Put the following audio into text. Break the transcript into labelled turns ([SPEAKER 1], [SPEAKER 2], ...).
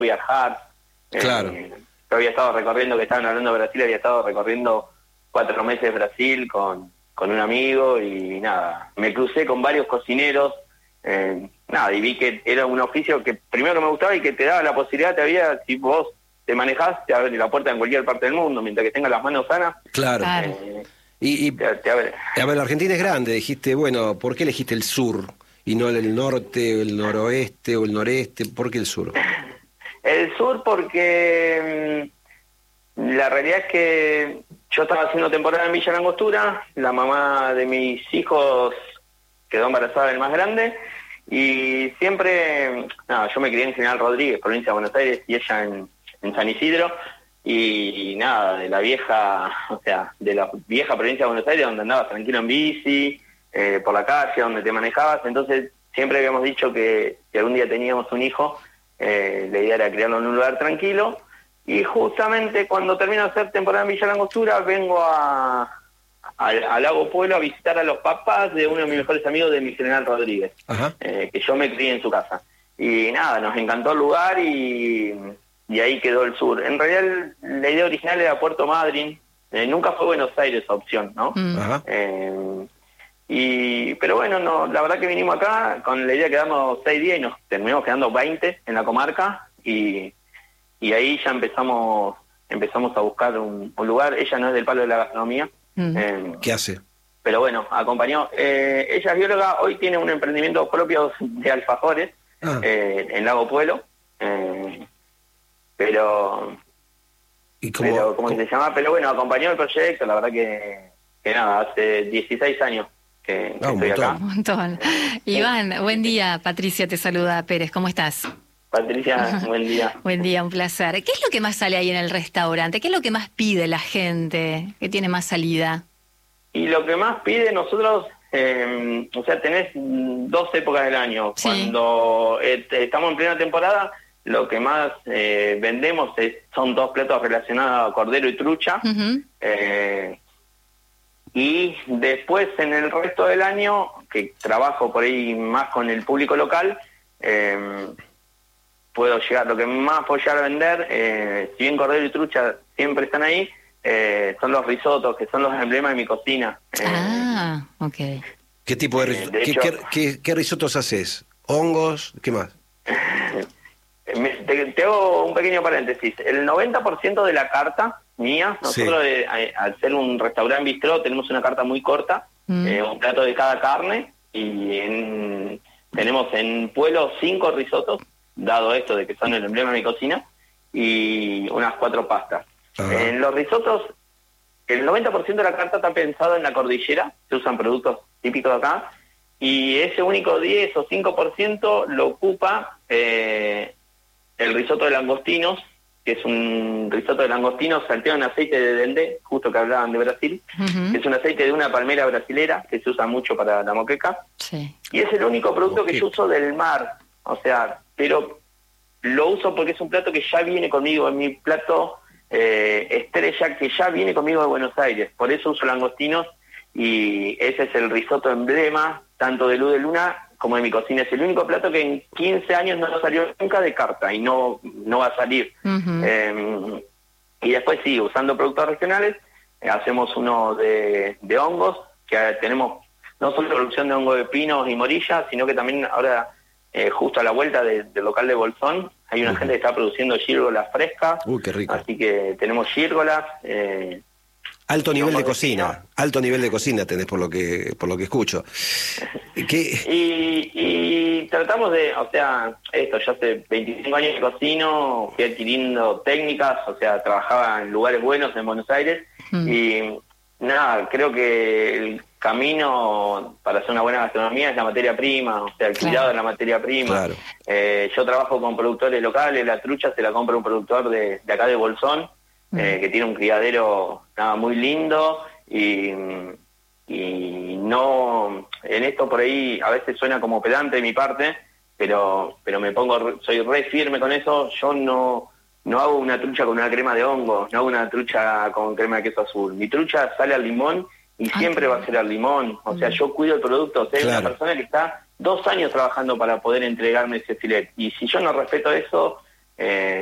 [SPEAKER 1] viajar.
[SPEAKER 2] Claro.
[SPEAKER 1] Yo había estado recorriendo, que estaban hablando de Brasil, había estado recorriendo 4 meses Brasil con un amigo y nada, me crucé con varios cocineros, nada, y vi que era un oficio que primero que me gustaba y que te daba la posibilidad, si vos te manejás, te abre la puerta en cualquier parte del mundo, mientras que tengas las manos sanas.
[SPEAKER 2] Claro.
[SPEAKER 1] Te abre.
[SPEAKER 2] A ver, la Argentina es grande, dijiste, bueno, ¿por qué elegiste el sur y no el norte, o el noroeste o el noreste? ¿Por qué el sur?
[SPEAKER 1] El sur porque la realidad es que yo estaba haciendo temporada en Villa Langostura, la mamá de mis hijos quedó embarazada del más grande y siempre, nada, yo me crié en General Rodríguez, provincia de Buenos Aires, y ella en San Isidro, y nada, de la vieja provincia de Buenos Aires, donde andabas tranquilo en bici, por la calle, donde te manejabas. Entonces siempre habíamos dicho que si algún día teníamos un hijo, la idea era criarlo en un lugar tranquilo, y justamente cuando termino de hacer temporada en Villa Langostura vengo al Lago Pueblo a visitar a los papás de uno de mis mejores amigos, de mi General Rodríguez, que yo me crié en su casa. Y nada, nos encantó el lugar y ahí quedó el sur. En realidad la idea original era Puerto Madryn, nunca fue Buenos Aires opción, ¿no? Pero bueno, no, la verdad que vinimos acá con la idea de quedarnos 6 días y nos terminamos quedando 20 en la comarca y ahí ya empezamos a buscar un lugar. Ella no es del palo de la gastronomía.
[SPEAKER 2] ¿Qué hace?
[SPEAKER 1] Pero bueno, acompañó. Ella es bióloga, hoy tiene un emprendimiento propio de alfajores en Lago Pueblo. ¿Cómo se llama? Pero bueno, acompañó el proyecto, la verdad que nada, hace 16 años que estoy acá.
[SPEAKER 3] Un montón. Iván, buen día. Patricia te saluda, Pérez, ¿cómo estás?
[SPEAKER 1] Patricia, buen día.
[SPEAKER 3] Buen día, un placer. ¿Qué es lo que más sale ahí en el restaurante? ¿Qué es lo que más pide la gente? ¿Qué tiene más salida?
[SPEAKER 1] Y lo que más pide nosotros, tenés 2 épocas del año. Sí. Cuando estamos en plena temporada, lo que más vendemos son 2 platos relacionados a cordero y trucha. Y después en el resto del año, que trabajo por ahí más con el público local, puedo llegar, lo que más puedo llegar a vender, si bien cordero y trucha siempre están ahí, son los risotos, que son los emblemas de mi cocina.
[SPEAKER 3] Ok.
[SPEAKER 2] ¿Qué tipo de risotos? ¿Qué risotos haces? ¿Hongos? ¿Qué más?
[SPEAKER 1] Te hago un pequeño paréntesis. El 90% de la carta mía, nosotros al ser un restaurante bistró tenemos una carta muy corta, un plato de cada carne, y tenemos en Pueblo 5 risotos, dado esto de que son el emblema de mi cocina, y unas 4 pastas. En los risotos, el 90% de la carta está pensado en la cordillera, se usan productos típicos de acá, y ese único 10 o 5% lo ocupa el risotto de langostinos, que es un risotto de langostinos salteado en aceite de dendé, justo que hablaban de Brasil, que es un aceite de una palmera brasilera que se usa mucho para la moqueca, y es el único producto que yo uso del mar, pero lo uso porque es un plato que ya viene conmigo, en mi plato estrella, que ya viene conmigo de Buenos Aires, por eso uso langostinos, y ese es el risotto emblema, tanto de Luz de Luna como de mi cocina. Es el único plato que en 15 años no salió nunca de carta y no va a salir. Y después sí, usando productos regionales, hacemos uno de hongos, que tenemos no solo producción de hongo de pinos y morillas, sino que también ahora, justo a la vuelta del local de Bolsón, hay una gente que está produciendo gírgolas frescas.
[SPEAKER 2] Qué rico.
[SPEAKER 1] Así que tenemos gírgolas.
[SPEAKER 2] Alto nivel de cocina tenés por lo que escucho.
[SPEAKER 1] Y tratamos de, yo hace 25 años que cocino, fui adquiriendo técnicas, trabajaba en lugares buenos en Buenos Aires, y nada, creo que el camino para hacer una buena gastronomía es la materia prima, el cuidado de la materia prima.
[SPEAKER 2] Claro.
[SPEAKER 1] Yo trabajo con productores locales, la trucha se la compra un productor de acá de Bolsón, que tiene un criadero muy lindo, y no, en esto por ahí a veces suena como pedante de mi parte, pero soy re firme con eso. Yo no hago una trucha con una crema de hongo, no hago una trucha con crema de queso azul. Mi trucha sale al limón y siempre va a ser al limón. Yo cuido el producto. Hay una persona que está 2 años trabajando para poder entregarme ese filet, y si yo no respeto eso,